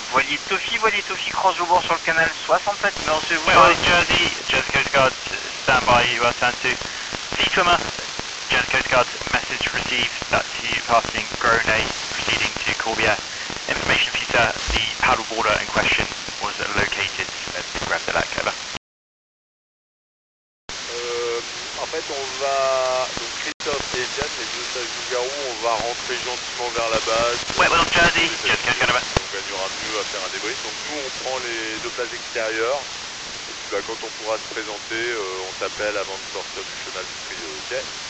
Voilier Tofi, cross au bord sur le canal 67, lancez-vous. Well, Jersey, Jersey Coast Guard, stand by, you are stand to. Sea swimmer, Jersey Coast Guard, message received, that's you passing Grone, proceeding to Corbière. Information for you, sir, the paddleboarder in question was located at the Grave de Lac, over. En fait, on va, donc Christophe et Etienne, les deux stages loup-garou, on va rentrer gentiment vers la base. Ouais, well, Jersey, Jersey Coast Guard, over. On gagnera mieux à faire un débrief. Donc nous, on prend les deux places extérieures. Et puis bah, quand on pourra se présenter, on t'appelle avant de sortir du chenal du trio, ok?